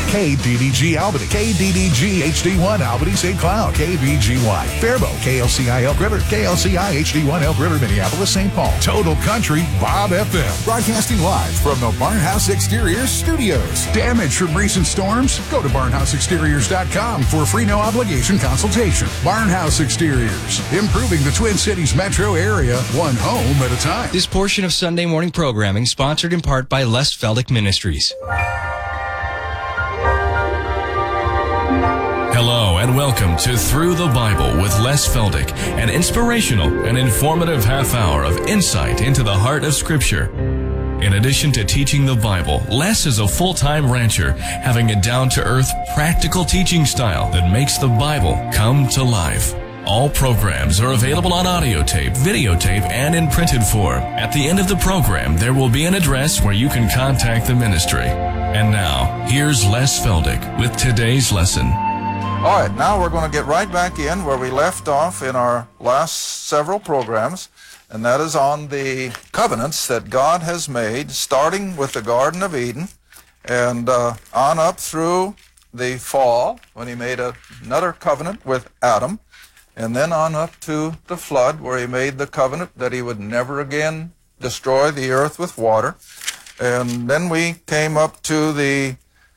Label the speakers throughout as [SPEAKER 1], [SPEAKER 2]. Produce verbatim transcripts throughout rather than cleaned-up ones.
[SPEAKER 1] K D D G Albany, K D D G H D one Albany Saint Cloud, K B G Y Faribault, K L C I Elk River, K L C I H D one Elk River, Minneapolis, Saint Paul. Total Country Bob F M. Broadcasting live from the Barnhouse Exteriors studios. Damage from recent storms? Go to barnhouse exteriors dot com for a free no obligation consultation. Barnhouse Exteriors, improving the Twin Cities metro area, one home at a time.
[SPEAKER 2] This portion of Sunday morning programming sponsored in part by Les Feldick Ministries.
[SPEAKER 3] Hello and welcome to Through the Bible with Les Feldick, an inspirational and informative half hour of insight into the heart of Scripture. In addition to teaching the Bible, Les is a full-time rancher, having a down-to-earth, practical teaching style that makes the Bible come to life. All programs are available on audio tape, videotape, and in printed form. At the end of the program, there will be an address where you can contact the ministry. And now, here's Les Feldick with today's lesson.
[SPEAKER 4] All right, now we're going to get right back in where we left off in our last several programs, and that is on the covenants that God has made, starting with the Garden of Eden and uh, on up through the fall, when he made a, another covenant with Adam, and then on up to the flood, where he made the covenant that he would never again destroy the earth with water. And then we came up to the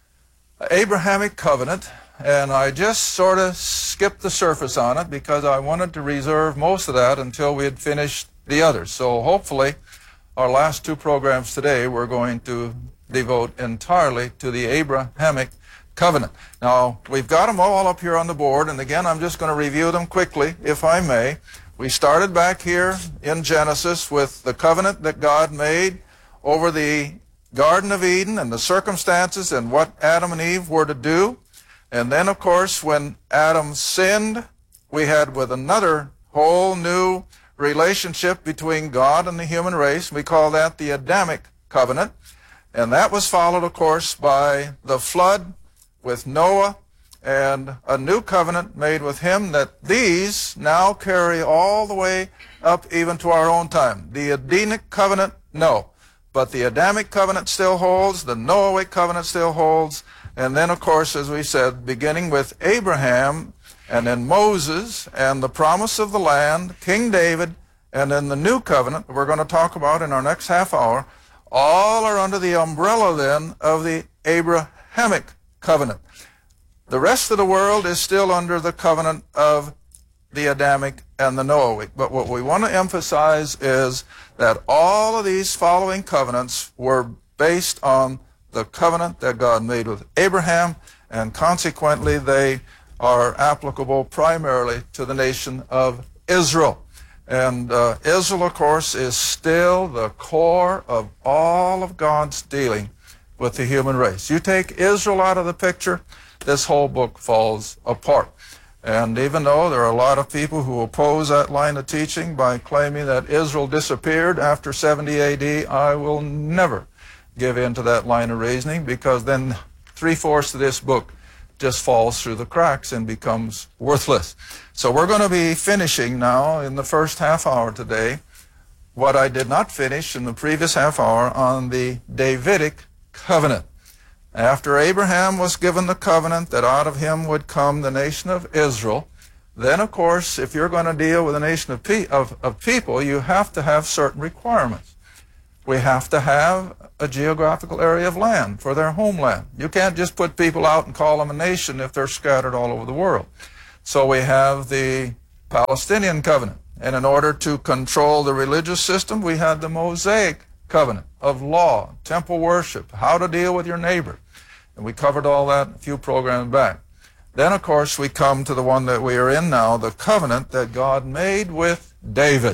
[SPEAKER 4] Abrahamic covenant, and I just sort of skipped the surface on it because I wanted to reserve most of that until we had finished the others. So hopefully our last two programs today we're going to devote entirely to the Abrahamic covenant. Now, we've got them all up here on the board, and again, I'm just going to review them quickly, if I may. We started back here in Genesis with the covenant that God made over the Garden of Eden and the circumstances and what Adam and Eve were to do. And then, of course, when Adam sinned, we had with another whole new relationship between God and the human race. We call that the Adamic covenant. And that was followed, of course, by the flood with Noah and a new covenant made with him, that these now carry all the way up even to our own time. The Edenic covenant, no. But the Adamic covenant still holds, the Noahic covenant still holds, and then, of course, as we said, beginning with Abraham, and then Moses, and the promise of the land, King David, and then the new covenant we're going to talk about in our next half hour, all are under the umbrella then of the Abrahamic covenant. The rest of the world is still under the covenant of the Adamic and the Noahic. But what we want to emphasize is that all of these following covenants were based on the covenant that God made with Abraham, and consequently they are applicable primarily to the nation of Israel. And uh, Israel, of course, is still the core of all of God's dealing with the human race. You take Israel out of the picture, this whole book falls apart. And even though there are a lot of people who oppose that line of teaching by claiming that Israel disappeared after seventy A D, I will never give in to that line of reasoning, because then three-fourths of this book just falls through the cracks and becomes worthless. So we're going to be finishing now in the first half hour today what I did not finish in the previous half hour on the Davidic covenant. After Abraham was given the covenant that out of him would come the nation of Israel, then, of course, if you're going to deal with a nation of, pe of, of people, you have to have certain requirements. We have to have a geographical area of land for their homeland. You can't just put people out and call them a nation if they're scattered all over the world. So we have the Palestinian covenant. And in order to control the religious system, we had the Mosaic covenant of law, temple worship, how to deal with your neighbor. And we covered all that a few programs back. Then, of course, we come to the one that we are in now, the covenant that God made with David,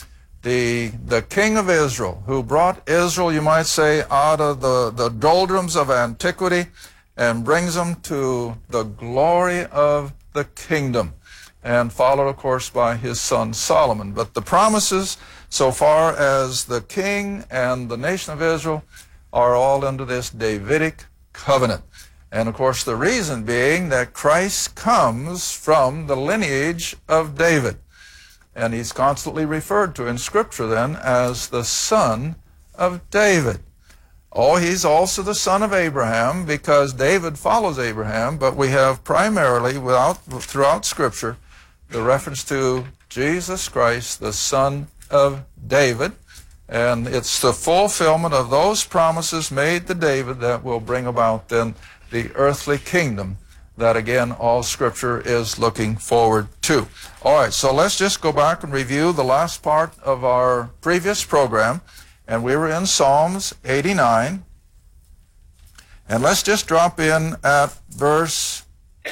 [SPEAKER 4] the, the king of Israel, who brought Israel, you might say, out of the, the doldrums of antiquity and brings them to the glory of the kingdom, and followed, of course, by his son Solomon. But the promises, so far as the king and the nation of Israel, are all under this Davidic covenant. And, of course, the reason being that Christ comes from the lineage of David. And he's constantly referred to in Scripture then as the son of David. Oh, he's also the son of Abraham, because David follows Abraham, but we have primarily, without, throughout Scripture, the reference to Jesus Christ, the son of David. And it's the fulfillment of those promises made to David that will bring about then the earthly kingdom that, again, all Scripture is looking forward to. All right, so let's just go back and review the last part of our previous program. And we were in Psalms eighty-nine. And let's just drop in at verse,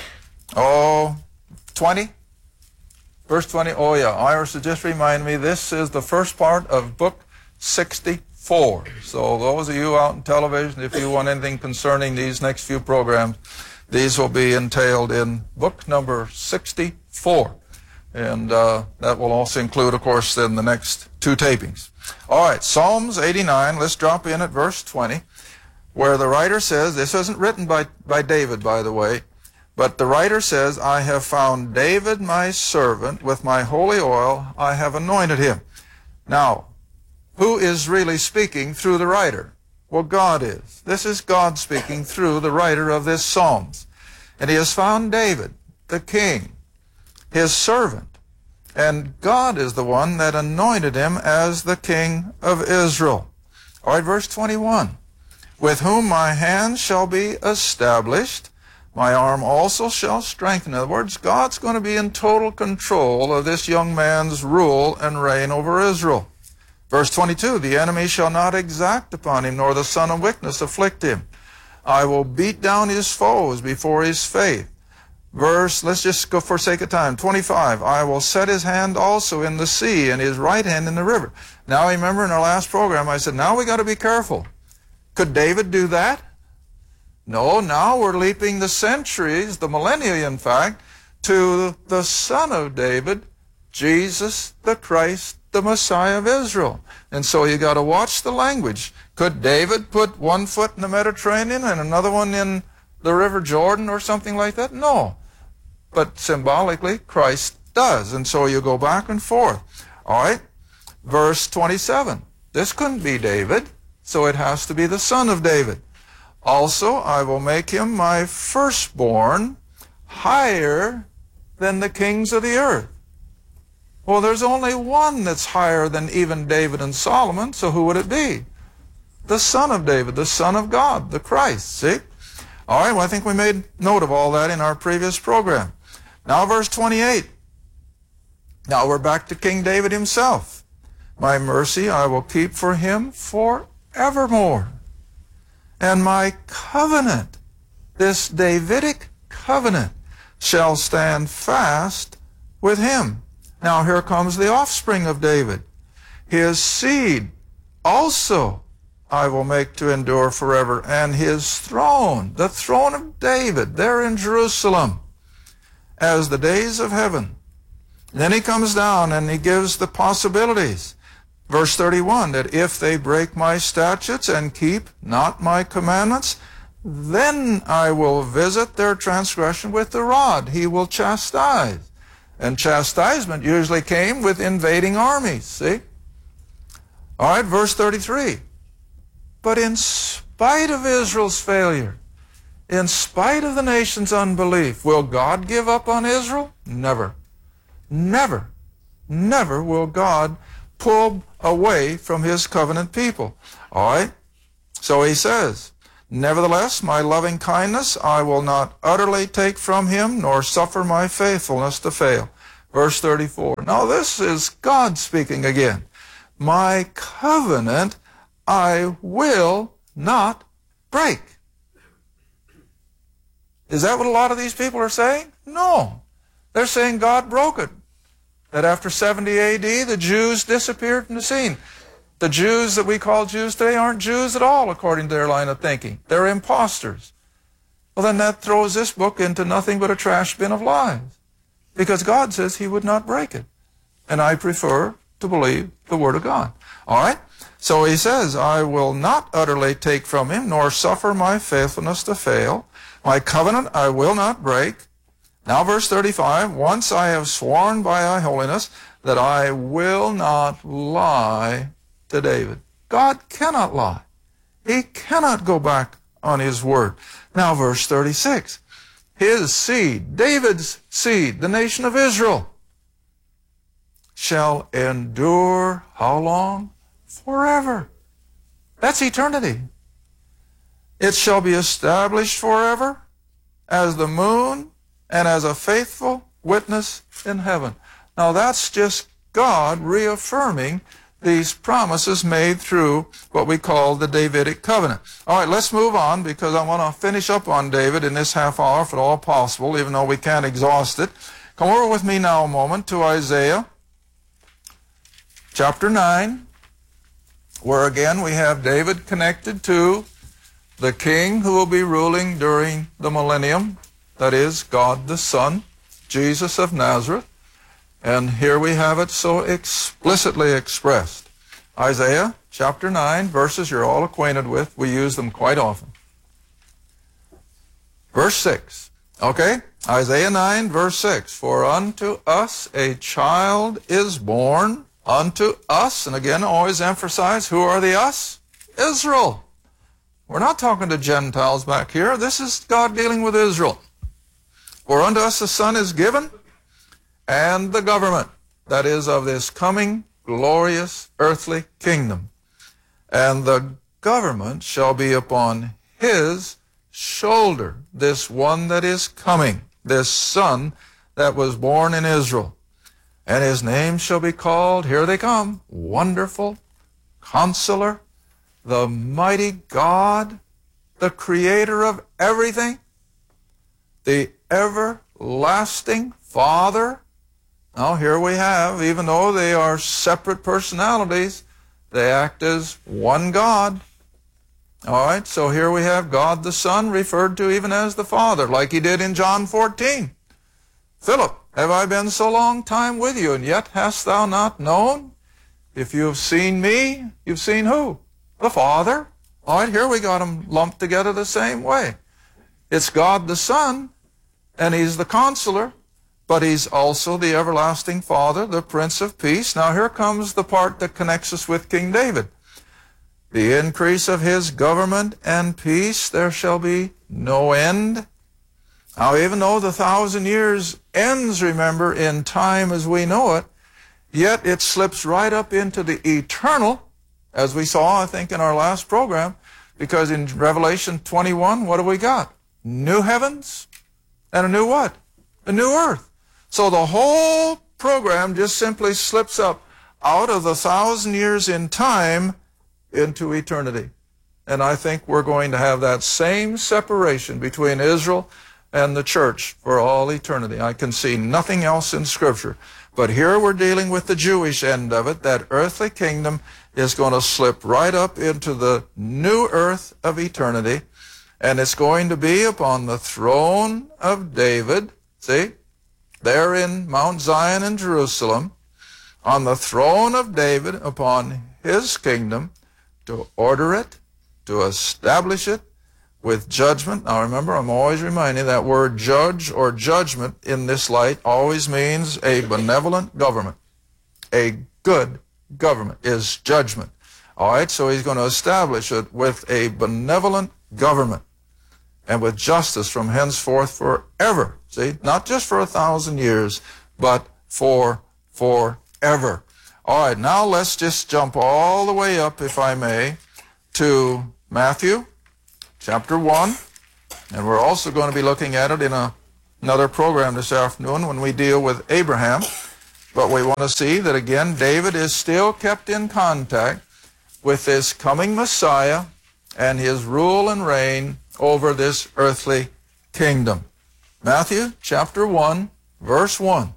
[SPEAKER 4] oh, twenty. Verse twenty, oh yeah, Iris just reminded me, this is the first part of book sixty-four. So those of you out in television, if you want anything concerning these next few programs, these will be entailed in book number sixty-four. And uh, that will also include, of course, then the next two tapings. All right, Psalms eighty-nine, let's drop in at verse twenty, where the writer says, this isn't written by, by David, by the way, but the writer says, I have found David my servant, with my holy oil I have anointed him. Now, who is really speaking through the writer? Well, God is. This is God speaking through the writer of this Psalms. And he has found David, the king, his servant. And God is the one that anointed him as the king of Israel. All right, verse twenty-one. With whom my hand shall be established, my arm also shall strengthen. In other words, God's going to be in total control of this young man's rule and reign over Israel. Verse twenty-two, the enemy shall not exact upon him, nor the son of wickedness afflict him. I will beat down his foes before his face. Verse, let's just go for sake of time, twenty-five, I will set his hand also in the sea, and his right hand in the river. Now, remember in our last program, I said, now we got to be careful. Could David do that? No, now we're leaping the centuries, the millennia, in fact, to the son of David, Jesus the Christ, the Messiah of Israel. And so you got to watch the language. Could David put one foot in the Mediterranean and another one in the River Jordan or something like that? No. But symbolically, Christ does. And so you go back and forth. All right. Verse twenty-seven. This couldn't be David, so it has to be the son of David. Also, I will make him my firstborn, higher than the kings of the earth. Well, there's only one that's higher than even David and Solomon, so who would it be? The son of David, the son of God, the Christ, see? All right, well, I think we made note of all that in our previous program. Now, verse twenty-eight. Now we're back to King David himself. My mercy I will keep for him forevermore. And my covenant, this Davidic covenant, shall stand fast with him. Now here comes the offspring of David. His seed also I will make to endure forever, and his throne, the throne of David, there in Jerusalem, as the days of heaven. Then he comes down and he gives the possibilities. Verse thirty-one, that if they break my statutes and keep not my commandments, then I will visit their transgression with the rod. He will chastise. And chastisement usually came with invading armies, see? All right, verse thirty-three. But in spite of Israel's failure, in spite of the nation's unbelief, will God give up on Israel? Never. Never. Never will God pull away from his covenant people. All right? So he says, nevertheless, my loving kindness I will not utterly take from him, nor suffer my faithfulness to fail. Verse thirty-four. Now this is God speaking again. My covenant I will not break. Is that what a lot of these people are saying? No. They're saying God broke it. That after seventy A D, the Jews disappeared from the scene. The Jews that we call Jews today aren't Jews at all, according to their line of thinking. They're imposters. Well, then that throws this book into nothing but a trash bin of lies. Because God says he would not break it. And I prefer to believe the Word of God. All right? So he says, I will not utterly take from him, nor suffer my faithfulness to fail. My covenant I will not break. Now verse thirty-five, once I have sworn by thy holiness that I will not lie to David. God cannot lie. He cannot go back on his word. Now, verse thirty-six. His seed, David's seed, the nation of Israel, shall endure how long? Forever. That's eternity. It shall be established forever as the moon and as a faithful witness in heaven. Now that's just God reaffirming these promises made through what we call the Davidic covenant. All right, let's move on because I want to finish up on David in this half hour if at all possible, even though we can't exhaust it. Come over with me now a moment to Isaiah chapter nine, where again we have David connected to the king who will be ruling during the millennium, that is, God the Son, Jesus of Nazareth. And here we have it so explicitly expressed. Isaiah chapter nine, verses you're all acquainted with. We use them quite often. Verse six. Okay? Isaiah nine, verse six. For unto us a child is born, unto us, and again always emphasize, who are the us? Israel. We're not talking to Gentiles back here. This is God dealing with Israel. For unto us a son is given, and the government, that is, of this coming glorious earthly kingdom. And the government shall be upon his shoulder, this one that is coming, this son that was born in Israel. And his name shall be called, here they come, Wonderful, Counselor, the Mighty God, the Creator of everything, the Everlasting Father. Now here we have, even though they are separate personalities, they act as one God. All right, so here we have God the Son referred to even as the Father, like he did in John fourteen. Philip, have I been so long time with you, and yet hast thou not known? If you have seen me, you've seen who? The Father. All right, here we got them lumped together the same way. It's God the Son, and he's the Counselor, but he's also the everlasting Father, the Prince of Peace. Now here comes the part that connects us with King David. The increase of his government and peace, there shall be no end. Now even though the thousand years ends, remember, in time as we know it, yet it slips right up into the eternal, as we saw, I think, in our last program, because in Revelation twenty-one, what do we got? New heavens and a new what? A new earth. So the whole program just simply slips up out of the thousand years in time into eternity. And I think we're going to have that same separation between Israel and the church for all eternity. I can see nothing else in Scripture. But here we're dealing with the Jewish end of it. That earthly kingdom is going to slip right up into the new earth of eternity. And it's going to be upon the throne of David. See? There in Mount Zion in Jerusalem, on the throne of David, upon his kingdom, to order it, to establish it with judgment. Now remember, I'm always reminding that word judge or judgment in this light always means a benevolent government. A good government is judgment. All right, so he's going to establish it with a benevolent government and with justice from henceforth forever. See, not just for a thousand years, but for forever. All right, now let's just jump all the way up, if I may, to Matthew chapter one. And we're also going to be looking at it in a, another program this afternoon when we deal with Abraham. But we want to see that, again, David is still kept in contact with this coming Messiah and his rule and reign over this earthly kingdom. Matthew chapter one, verse one.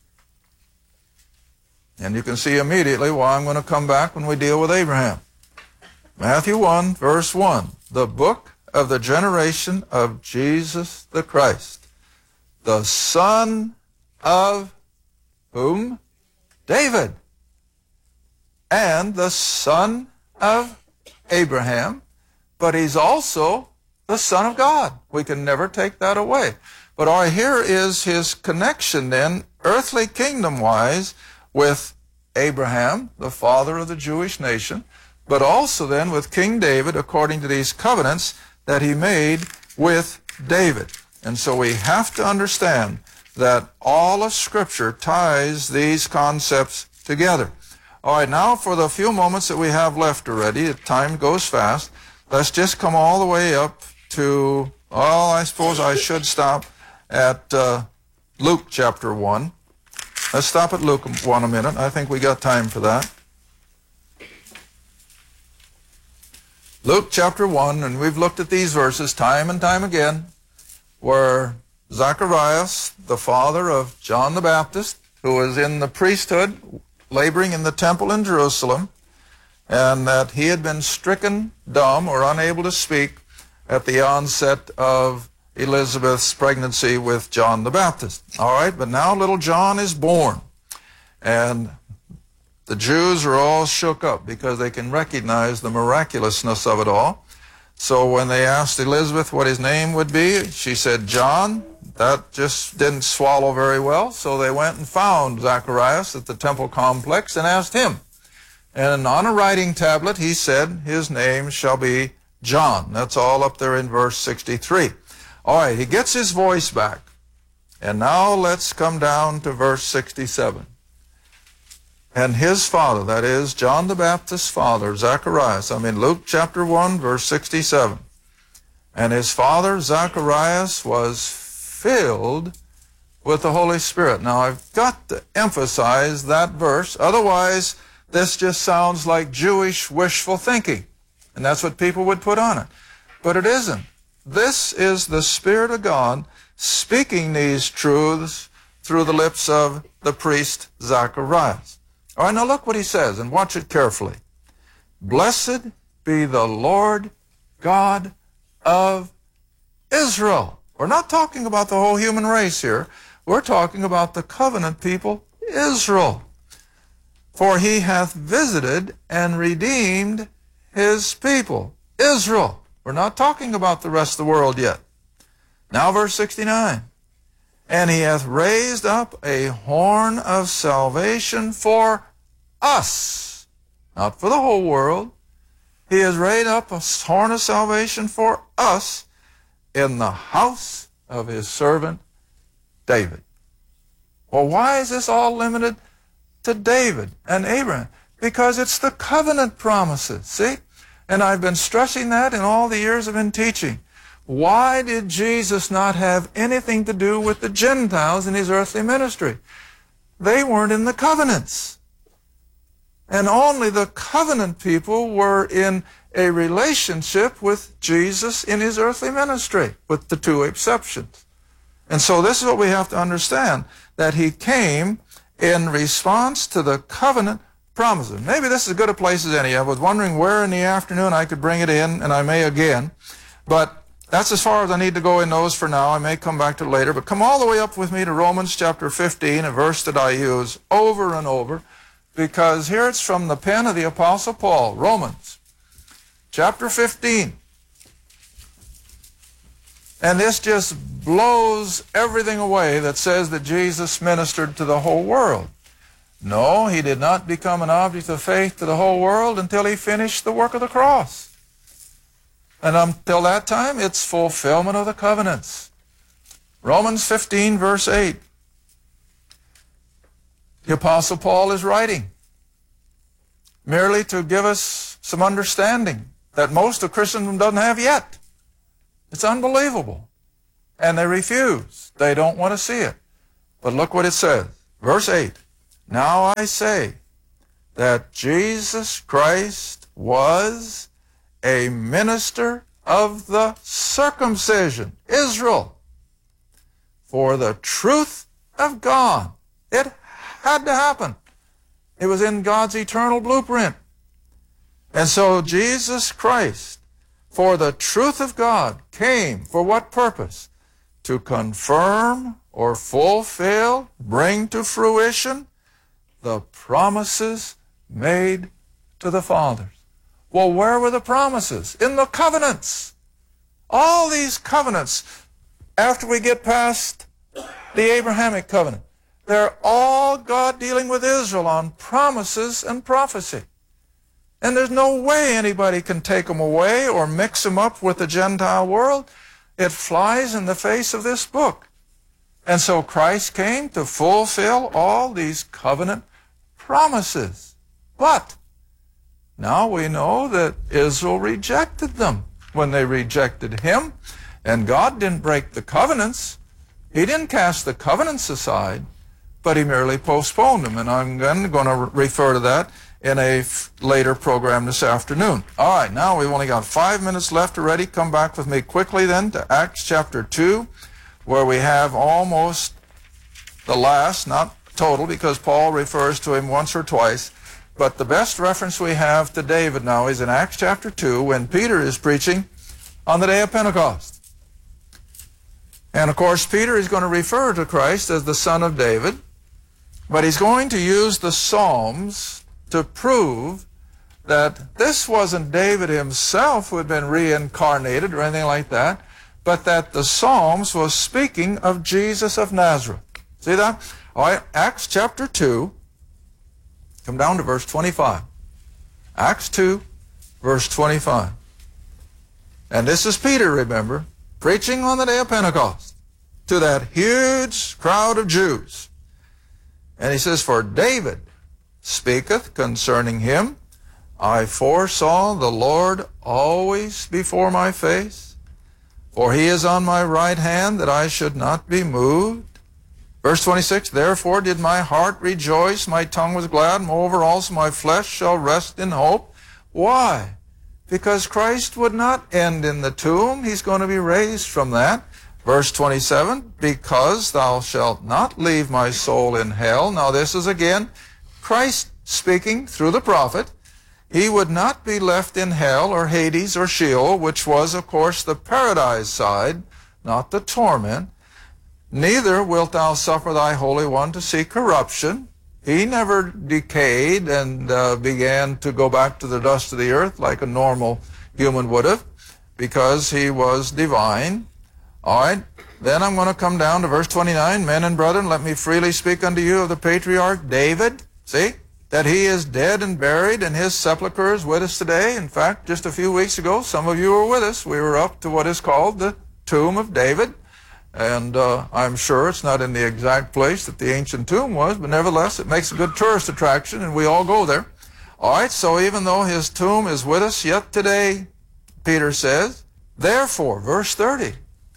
[SPEAKER 4] And you can see immediately why I'm going to come back when we deal with Abraham. Matthew one, verse one. The book of the generation of Jesus the Christ, the son of whom? David. And the son of Abraham, but he's also the Son of God. We can never take that away. But our, here is his connection then, earthly kingdom-wise, with Abraham, the father of the Jewish nation, but also then with King David according to these covenants that he made with David. And so we have to understand that all of Scripture ties these concepts together. All right, now for the few moments that we have left already, the time goes fast, let's just come all the way up to, well, I suppose I should stop at uh, Luke chapter one. Let's stop at Luke one a minute. I think we got time for that. Luke chapter one, and we've looked at these verses time and time again, where Zacharias, the father of John the Baptist, who was in the priesthood, laboring in the temple in Jerusalem, and that he had been stricken dumb or unable to speak at the onset of Elizabeth's pregnancy with John the Baptist. All right, but now little John is born, and the Jews are all shook up because they can recognize the miraculousness of it all. So when they asked Elizabeth what his name would be, she said John. That just didn't swallow very well, so they went and found Zacharias at the temple complex and asked him. And on a writing tablet he said, his name shall be John. That's all up there in verse sixty-three. All right, he gets his voice back. And now let's come down to verse sixty-seven. And his father, that is, John the Baptist's father, Zacharias, I mean Luke chapter one, verse sixty-seven. And his father, Zacharias, was filled with the Holy Spirit. Now, I've got to emphasize that verse. Otherwise, this just sounds like Jewish wishful thinking. And that's what people would put on it. But it isn't. This is the Spirit of God speaking these truths through the lips of the priest Zacharias. All right, now look what he says, and watch it carefully. Blessed be the Lord God of Israel. We're not talking about the whole human race here. We're talking about the covenant people, Israel. For he hath visited and redeemed his people, Israel. We're not talking about the rest of the world yet. Now verse sixty-nine. And he hath raised up a horn of salvation for us. Not for the whole world. He has raised up a horn of salvation for us in the house of his servant David. Well, why is this all limited to David and Abraham? Because it's the covenant promises, see? And I've been stressing that in all the years I've been teaching. Why did Jesus not have anything to do with the Gentiles in his earthly ministry? They weren't in the covenants. And only the covenant people were in a relationship with Jesus in his earthly ministry, with the two exceptions. And so this is what we have to understand, that he came in response to the covenant promises. Maybe this is as good a place as any. I was wondering where in the afternoon I could bring it in, and I may again. But that's as far as I need to go in those for now. I may come back to it later. But come all the way up with me to Romans chapter fifteen, a verse that I use over and over, because here it's from the pen of the Apostle Paul, Romans chapter fifteen. And this just blows everything away that says that Jesus ministered to the whole world. No, he did not become an object of faith to the whole world until he finished the work of the cross. And until that time, it's fulfillment of the covenants. Romans fifteen, verse eight. The Apostle Paul is writing merely to give us some understanding that most of Christendom doesn't have yet. It's unbelievable. And they refuse. They don't want to see it. But look what it says. Verse eight. Now I say that Jesus Christ was a minister of the circumcision, Israel, for the truth of God. It had to happen. It was in God's eternal blueprint. And so Jesus Christ, for the truth of God, came for what purpose? To confirm or fulfill, bring to fruition the promises made to the fathers. Well, where were the promises? In the covenants. All these covenants, after we get past the Abrahamic covenant, they're all God dealing with Israel on promises and prophecy. And there's no way anybody can take them away or mix them up with the Gentile world. It flies in the face of this book. And so Christ came to fulfill all these covenant promises. But now we know that Israel rejected them when they rejected him. And God didn't break the covenants. He didn't cast the covenants aside, but he merely postponed them. And I'm then going to refer to that in a later program this afternoon. All right, now we've only got five minutes left already. Come back with me quickly then to Acts chapter two, where we have almost the last, not total, because Paul refers to him once or twice, but the best reference we have to David now is in Acts chapter two, when Peter is preaching on the day of Pentecost. And of course, Peter is going to refer to Christ as the Son of David, but he's going to use the Psalms to prove that this wasn't David himself who had been reincarnated or anything like that, but that the Psalms was speaking of Jesus of Nazareth. See that? All right, Acts chapter two, come down to verse twenty-five. Acts two, verse twenty-five. And this is Peter, remember, preaching on the day of Pentecost to that huge crowd of Jews. And he says, for David speaketh concerning him, I foresaw the Lord always before my face, for he is on my right hand, that I should not be moved. Verse twenty-six, therefore did my heart rejoice, my tongue was glad, moreover also my flesh shall rest in hope. Why? Because Christ would not end in the tomb. He's going to be raised from that. Verse twenty-seven, because thou shalt not leave my soul in hell. Now this is again Christ speaking through the prophet. He would not be left in hell or Hades or Sheol, which was, of course, the paradise side, not the torment. Neither wilt thou suffer thy Holy One to see corruption. He never decayed and uh, began to go back to the dust of the earth like a normal human would have, because he was divine. All right, then I'm going to come down to verse twenty-nine. Men and brethren, let me freely speak unto you of the patriarch David. See, that he is dead and buried, and his sepulchre is with us today. In fact, just a few weeks ago, some of you were with us. We were up to what is called the tomb of David. And uh, I'm sure it's not in the exact place that the ancient tomb was, but nevertheless, it makes a good tourist attraction, and we all go there. All right, so even though his tomb is with us yet today, Peter says, therefore, verse thirty,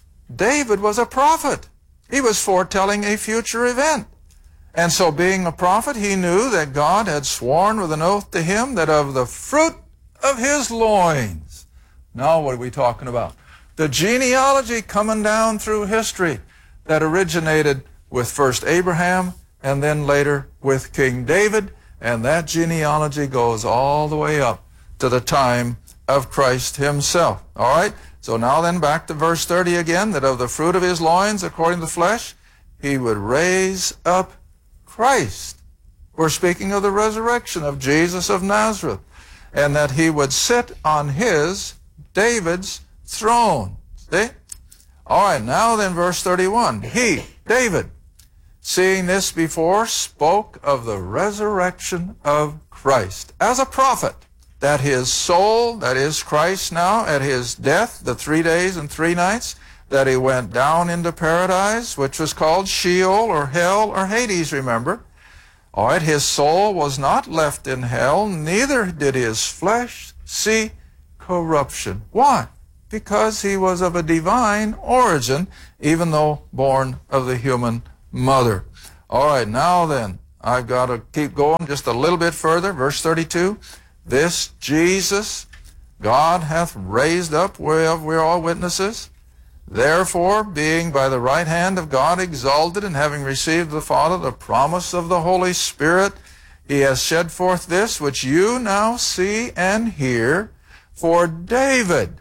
[SPEAKER 4] David was a prophet. He was foretelling a future event. And so being a prophet, he knew that God had sworn with an oath to him that of the fruit of his loins. Now what are we talking about? The genealogy coming down through history that originated with first Abraham and then later with King David. And that genealogy goes all the way up to the time of Christ himself. All right? So now then back to verse thirty again, that of the fruit of his loins, according to the flesh, he would raise up Christ. We're speaking of the resurrection of Jesus of Nazareth, and that he would sit on his, David's, throne. See? All right, now then verse thirty-one. He, David, seeing this before, spoke of the resurrection of Christ as a prophet, that his soul, that is Christ now, at his death, the three days and three nights, that he went down into paradise, which was called Sheol or hell or Hades, remember. All right, his soul was not left in hell, neither did his flesh see corruption. Why? Because he was of a divine origin, even though born of the human mother. All right, now then, I've got to keep going just a little bit further. Verse thirty-two, this Jesus God hath raised up, whereof we are all witnesses. Therefore, being by the right hand of God exalted, and having received the Father the promise of the Holy Spirit, he has shed forth this which you now see and hear. For David,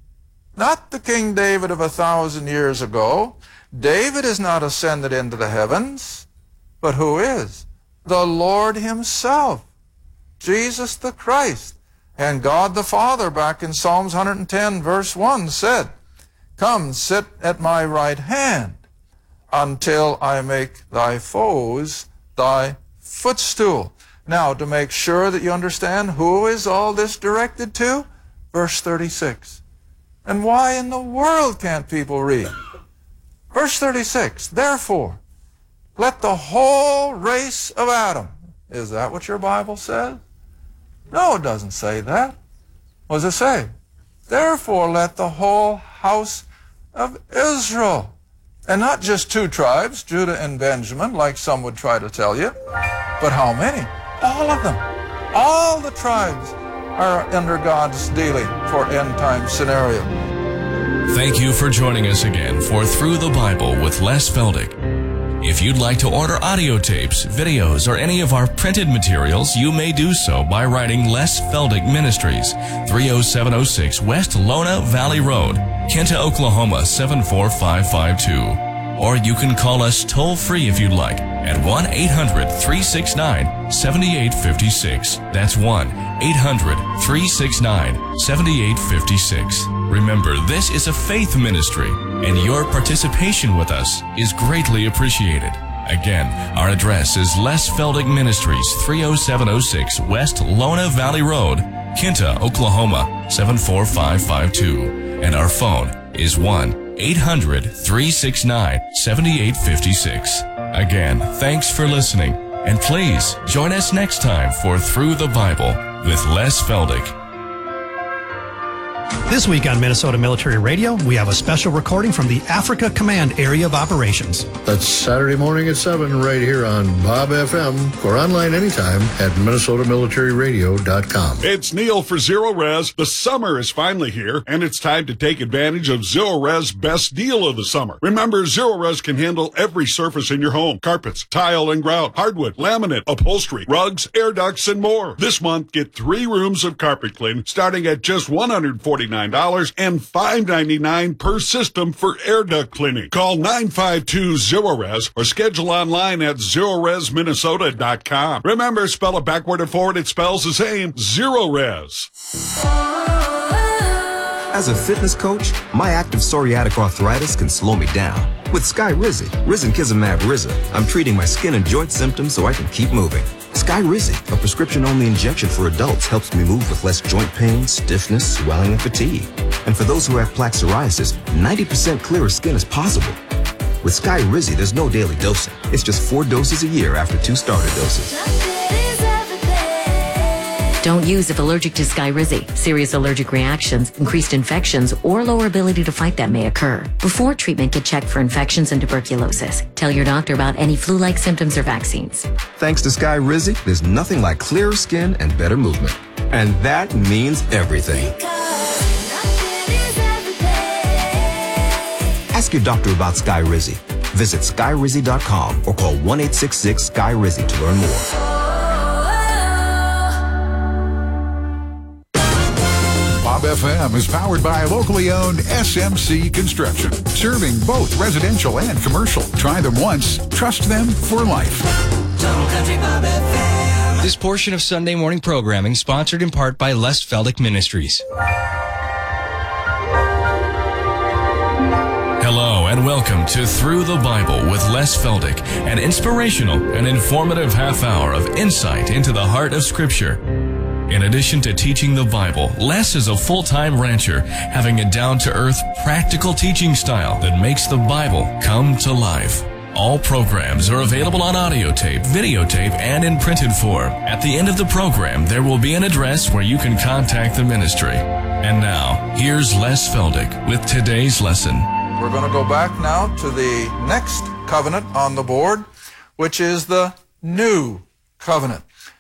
[SPEAKER 4] not the King David of a thousand years ago, David is not ascended into the heavens, but who is? The Lord himself, Jesus the Christ. And God the Father, back in Psalms one hundred ten, verse one, said, come, sit at my right hand, until I make thy foes thy footstool. Now, to make sure that you understand who is all this directed to, verse thirty-six. And why in the world can't people read? Verse thirty-six, therefore, let the whole race of Adam. Is that what your Bible says? No, it doesn't say that. What does it say? Therefore, let the whole house of Israel. And not just two tribes, Judah and Benjamin, like some would try to tell you, but how many? All of them. All the tribes are under God's dealing for end-time scenario.
[SPEAKER 3] Thank you for joining us again for Through the Bible with Les Feldick. If you'd like to order audio tapes, videos, or any of our printed materials, you may do so by writing Les Feldick Ministries, three oh seven oh six West Lona Valley Road, Kinta, Oklahoma seven four five five two. Or you can call us toll-free if you'd like at one eight hundred, three six nine, seven eight five six. That's one eight hundred, three six nine, seven eight five six. Remember, this is a faith ministry, and your participation with us is greatly appreciated. Again, our address is Les Feldick Ministries, three oh seven oh six West Lona Valley Road, Kinta, Oklahoma seven four five five two. And our phone is one eight hundred, three six nine, seven eight five six. Again, thanks for listening, and please join us next time for Through the Bible with Les Feldick.
[SPEAKER 5] This week on Minnesota Military Radio, we have a special recording from the Africa Command Area of Operations.
[SPEAKER 6] That's Saturday morning at seven right here on Bob F M, or online anytime at minnesota military radio dot com.
[SPEAKER 7] It's Neil for Zero Res. The summer is finally here, and it's time to take advantage of Zero Res' best deal of the summer. Remember, Zero Res can handle every surface in your home: carpets, tile and grout, hardwood, laminate, upholstery, rugs, air ducts, and more. This month, get three rooms of carpet clean starting at just one hundred forty-nine dollars and five ninety-nine per system for air duct cleaning. Call nine five two zero res or schedule online at zero res minnesota dot com. Remember, spell it backward and forward, it spells the same: Zero Res.
[SPEAKER 8] As a fitness coach, my active psoriatic arthritis can slow me down. With Skyrizi, Risankizumab Riza, I'm treating my skin and joint symptoms so I can keep moving. Skyrizi, a prescription-only injection for adults, helps me move with less joint pain, stiffness, swelling, and fatigue. And for those who have plaque psoriasis, ninety percent clearer skin is possible. With Skyrizi, there's no daily dosing. It's just four doses a year after two starter doses.
[SPEAKER 9] Don't use if allergic to Skyrizi. Serious allergic reactions, increased infections, or lower ability to fight them may occur. Before treatment, get checked for infections and tuberculosis. Tell your doctor about any flu-like symptoms or vaccines.
[SPEAKER 8] Thanks to Skyrizi, there's nothing like clearer skin and better movement. And that means everything. Ask your doctor about Skyrizi. Visit skyrizi dot com or call one eight six six Sky Rizi to learn more.
[SPEAKER 1] Bob F M is powered by locally owned S M C Construction, serving both residential and commercial. Try them once, trust them for life.
[SPEAKER 2] This portion of Sunday morning programming sponsored in part by Les Feldick Ministries.
[SPEAKER 3] Hello and welcome to Through the Bible with Les Feldick, an inspirational and informative half hour of insight into the heart of Scripture. In addition to teaching the Bible, Les is a full-time rancher, having a down-to-earth, practical teaching style that makes the Bible come to life. All programs are available on audio tape, videotape, and in printed form. At the end of the program, there will be an address where you can contact the ministry. And now, here's Les Feldick with today's lesson.
[SPEAKER 4] We're going to go back now to the next covenant on the board, which is the New Covenant.